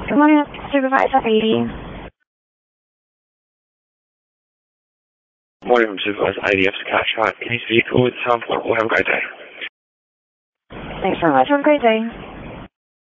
Good morning, Supervisor Beatty. Morning, I'm Supervisor ADF's Catch. Hi, can you speak with Sam? We'll have a great day. Thanks very much. Have a great day.